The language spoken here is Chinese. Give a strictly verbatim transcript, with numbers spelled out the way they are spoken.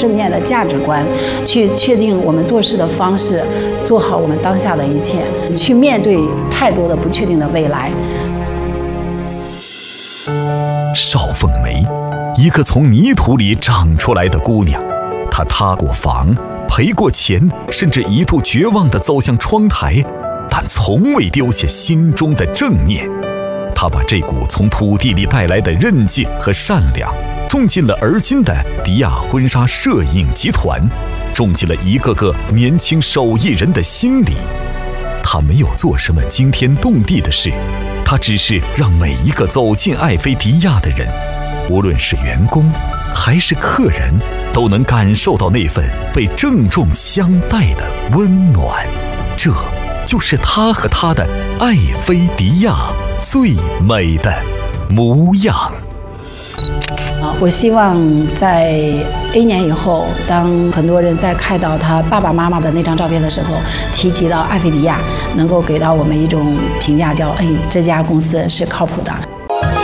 正面的价值观，去确定我们做事的方式，做好我们当下的一切，去面对太多的不确定的未来。 邵凤梅，一个从泥土里长出来的姑娘，她塌过房，赔过钱，甚至一度绝望地走向窗台，但从未丢下心中的正念。她把这股从土地里带来的韧劲和善良，种进了而今的迪亚婚纱摄影集团，种进了一个个年轻手艺人的心里。她没有做什么惊天动地的事，她只是让每一个走进艾菲迪亚的人，无论是员工还是客人，都能感受到那份被郑重相待的温暖。这就是她和她的艾菲迪亚最美的模样。 啊，我希望在 A 年以后，当很多人在看到他爸爸妈妈的那张照片的时候，提及到艾菲迪亚，能够给到我们一种评价，叫哎，这家公司是靠谱的。